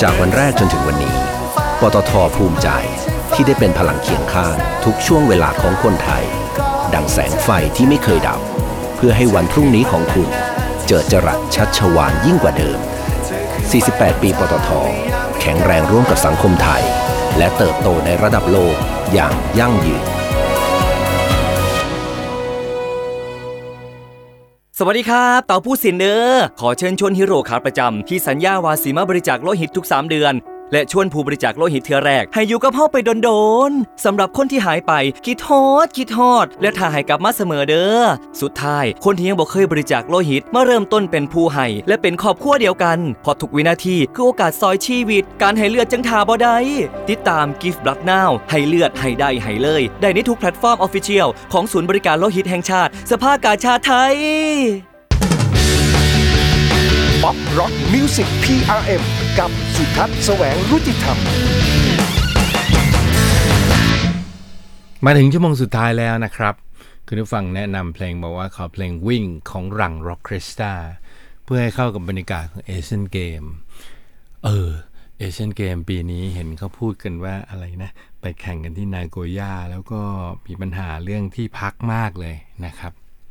จากวันแรกจนถึงวันนี้ปตท.ภูมิใจที่ได้เป็นพลังเคียงข้างทุกช่วงเวลาของคนไทยดังแสงไฟที่ไม่เคยดับเพื่อให้วันพรุ่งนี้ของคุณเจิดจรัสชัชวาลยิ่งกว่าเดิม48 ปีปตท.แข็งแรงร่วมกับสังคมไทยและเติบโตในระดับโลกอย่างยั่งยืนสวัสดีครับเต่าผู้สินเด้อขอเชิญชวนฮีโร่ขาประจำที่สัญญาว่าสิมาบริจาคโลหิตทุก3เดือนและชวนผู้บริจาคโลหิตเทื่อแรกให้อยู่กับเฮาไปโดนๆสำหรับคนที่หายไปคิดฮอดและถ้าให้กลับมาเสมอเด้อสุดท้ายคนที่ยังบ่เคยบริจาคโลหิตมาเริ่มต้นเป็นผู้ให้และเป็นครอบครัวเดียวกันเพราะทุกวินาทีคือโอกาสซอยชีวิตการให้เลือดจังท่าบ่ได้ติดตาม Give Blood Now ให้เลือดให้ได้ให้เลยได้ในทุกแพลตฟอร์ม Official ของศูนย์บริการโลหิตแห่งชาติสภากาชาดไทยป๊อปร็อกมิวสิก PRM กับสุทัศน์แสวงรุจิธรรมมาถึงชั่วโมงสุดท้ายแล้วนะครับคุณผู้ฟังแนะนำเพลงบอกว่าขอเพลงวิ่งของรังร็อกคริสตาเพื่อให้เข้ากับบรรยากาศของเอเชียนเกมเอเชียนเกมปีนี้เห็นเขาพูดกันว่าอะไรนะไปแข่งกันที่นาโกย่าแล้วก็มีปัญหาเรื่องที่พักมากเลยนะครับ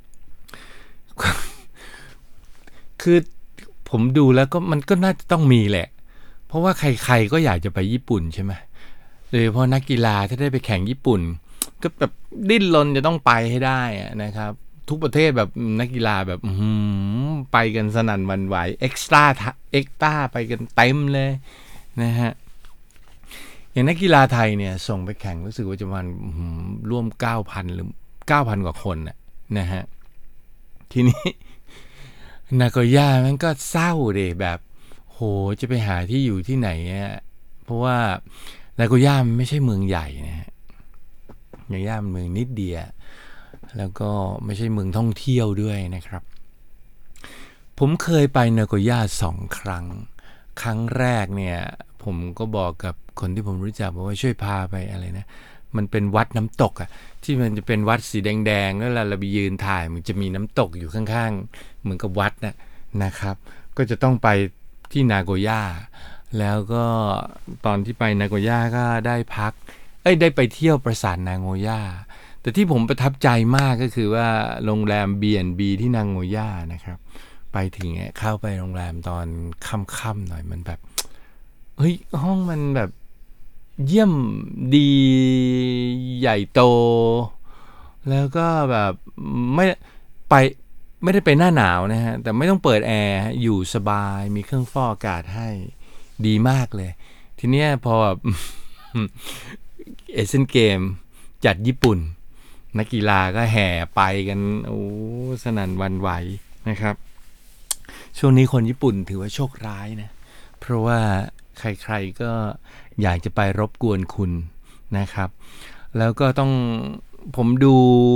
คือผมดูแล้วก็มันก็น่าจะต้องมีแหละเพราะว่าใครๆก็อยากจะไปญี่ปุ่นใช่ไหมโดยเฉพาะนักกีฬาถ้าได้ไปแข่งญี่ปุ่นก็แบบดิ้นรนจะต้องไปให้ได้นะครับทุกประเทศแบบนักกีฬาแบบไปกันสนั่นหวั่นไหวเอ็กซ์ตร้าไปกันเต็มเลยนะฮะอย่างนักกีฬาไทยเนี่ยส่งไปแข่งรู้สึกว่าจะประมาณร่วม 9,000 หรือ 9,000 กว่าคนนะฮะทีนี้นาโกย่ามันก็เศร้าดิแบบโหจะไปหาที่อยู่ที่ไหนเพราะว่านาโกย่ามันไม่ใช่เมืองใหญ่นะฮะนาโกย่ามันเมืองนิดเดียวแล้วก็ไม่ใช่เมืองท่องเที่ยวด้วยนะครับผมเคยไปนาโกย่า2 ครั้งครั้งแรกเนี่ยผมก็บอกกับคนที่ผมรู้จักบอกว่าช่วยพาไปอะไรนะมันเป็นวัดน้ำตกที่มันจะเป็นวัดสีแดงๆแล้วเราไปยืนถ่ายมันจะมีน้ำตกอยู่ข้างๆเหมือนกับวัดนะครับก็จะต้องไปที่นาโกย่าแล้วก็ตอนที่ไปนาโกย่าก็ได้พักได้ไปเที่ยวปราสาทนาโกย่าแต่ที่ผมประทับใจมากก็คือว่าโรงแรม B&B ที่นาโกย่านะครับไปถึงเข้าไปโรงแรมตอนค่ำๆหน่อยมันแบบเฮ้ยห้องมันแบบเยี่ยมดีใหญ่โตแล้วก็แบบไม่ได้ไปหน้าหนาวนะฮะแต่ไม่ต้องเปิดแอร์อยู่สบายมีเครื่องฟอกอากาศให้ดีมากเลยทีเนี้ยพอแบบเอเชียนเกมจัดญี่ปุ่นนักกีฬาก็แห่ไปกันโอ้สนั่นหวั่นไหวนะครับช่วงนี้คนญี่ปุ่นถือว่าโชคร้ายนะเพราะว่าใครๆก็อยากจะไปรบกวนคุณนะครับแล้วก็ต้องผมดู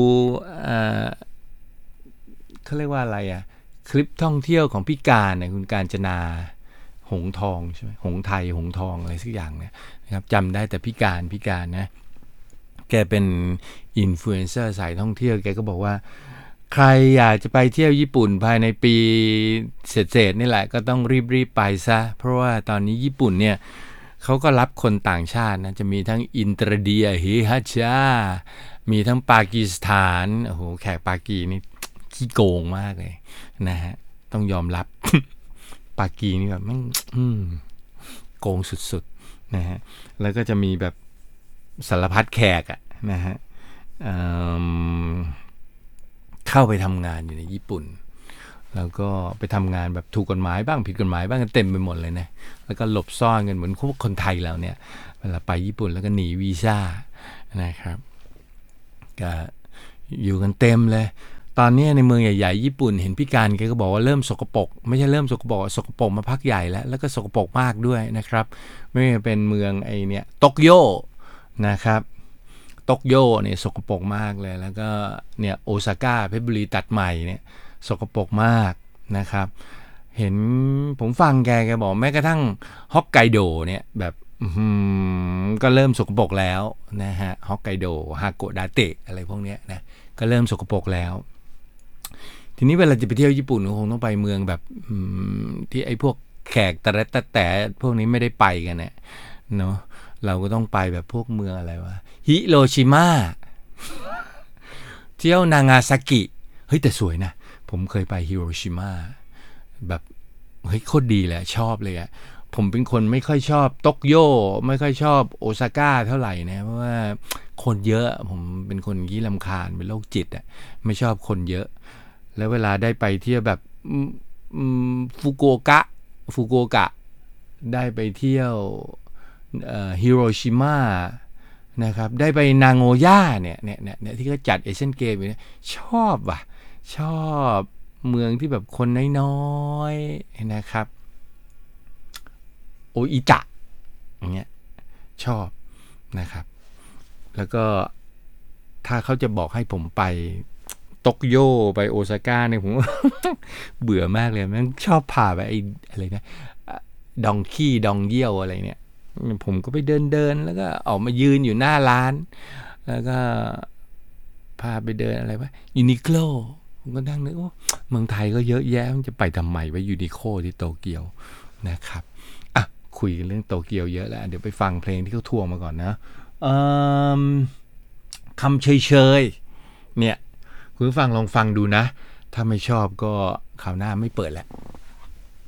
เขาเรียกว่าอะไรคลิปท่องเที่ยวของพี่การคุณการจนาหงทองใช่ไหมหงไทยหงทองอะไรสักอย่างนะครับจำได้แต่พี่การนะแกเป็นอินฟลูเอนเซอร์สายท่องเที่ยวแกก็บอกว่าใครอยากจะไปเที่ยวญี่ปุ่นภายในปีเศษนี่แหละก็ต้องรีบไปซะเพราะว่าตอนนี้ญี่ปุ่นเนี่ยเขาก็รับคนต่างชาตินะจะมีทั้งอินเตอร์เดียฮิฮัชามีทั้งปากีสถานโอ้โหแขกปากีนี่ขี้โกงมากเลยนะฮะต้องยอมรับ ปากีนี่แบบมันโกงสุดๆนะฮะแล้วก็จะมีแบบสารพัดแขกนะฮะเข้าไปทำงานอยู่ในญี่ปุ่นแล้วก็ไปทำงานแบบถูกกฎหมายบ้างผิดกฎหมายบ้างกันเต็มไปหมดเลยนะแล้วก็หลบซ่อนกันเหมือนพวกคนไทยเราเนี่ยเวลาไปญี่ปุ่นแล้วก็หนีวีซ่านะครับก็อยู่กันเต็มเลยตอนนี้ในเมืองใหญ่ๆญี่ปุ่นเห็นพี่การแกก็บอกว่าเริ่มสกปรกไม่ใช่เริ่มสกปรกมาพักใหญ่แล้วก็สกปรกมากด้วยนะครับไม่ว่าเป็นเมืองเนี่ยโตเกียวนะครับโตเกียวเนี่ยสกปรกมากเลยแล้วก็เนี่ยโอซาก้าเพชรบุรีตัดใหม่เนี่ยสกปรกมากนะครับเห็นผมฟังแกบอกแม้กระทั่งฮอกไกโดเนี่ยแบบก็เริ่มสกปรกแล้วนะฮะฮอกไกโดฮาโกดาเตะอะไรพวกเนี้ยนะก็เริ่มสกปรกแล้วทีนี้เวลาจะไปเที่ยวญี่ปุ่นก็คงต้องไปเมืองแบบที่ไอ้พวกแขกแต่พวกนี้ไม่ได้ไปกันเนี่ยเนาะเราก็ต้องไปแบบพวกเมืองอะไรวะฮิโรชิมาเที่ยวนางาซากิเฮ้ยแต่สวยนะผมเคยไปฮิโรชิมาแบบเฮ้ยโคตรดีเลยชอบเลยอะผมเป็นคนไม่ค่อยชอบโตเกียวไม่ค่อยชอบโอซาก้าเท่าไหร่นะเพราะว่าคนเยอะผมเป็นคนขี้รำคาญเป็นโรคจิตอะไม่ชอบคนเยอะแล้วเวลาได้ไปเที่ยวแบบฟุกุโอกะได้ไปเที่ยวฮิโรชิมานะครับได้ไปนางโงย่าเนี่ยที่เขาจัดเอเชียนเกมอยู่เนี่ยชอบว่ะชอบเมืองที่แบบคนน้อยๆนะครับโออิจะอย่างเงี้ยชอบนะครับแล้วก็ถ้าเขาจะบอกให้ผมไปโตเกียวไปโอซาก้าเนี่ยผม เบื่อมากเลยมันชอบพาไปไอ้อะไรนะดองเยี่ยวอะไรเนี่ยผมก็ไปเดินแล้วก็ออกมายืนอยู่หน้าร้านแล้วก็พาไปเดินอะไรวะยูนิโคลผมก็นั่งนึกว่าเมืองไทยก็เยอะแยะมันจะไปทำไมวะยูนิโคลที่โตเกียวนะครับอ่ะคุยเรื่องโตเกียวเยอะแล้วเดี๋ยวไปฟังเพลงที่เขาทวงมาก่อนนะคำเฉยเนี่ยคุณผู้ฟังลองฟังดูนะถ้าไม่ชอบก็คราวหน้าไม่เปิดแล้ว